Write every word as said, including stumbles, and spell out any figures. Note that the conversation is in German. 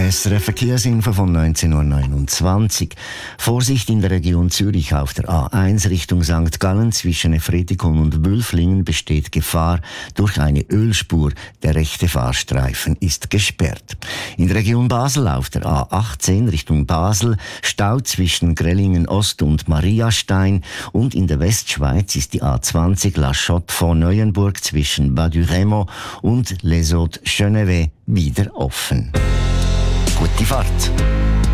S R F Verkehrsinfo von neunzehn Uhr neunundzwanzig. Vorsicht in der Region Zürich auf der A eins Richtung Sankt Gallen zwischen Efretikon und Wülflingen besteht Gefahr durch eine Ölspur. Der rechte Fahrstreifen ist gesperrt. In der Region Basel auf der A achtzehn Richtung Basel Stau zwischen Grellingen Ost und Mariastein, und in der Westschweiz ist die A zwanzig La Chotte von Neuenburg zwischen Bas du Rémont und Les Hauts-Chenevet wieder offen. Gute Fahrt!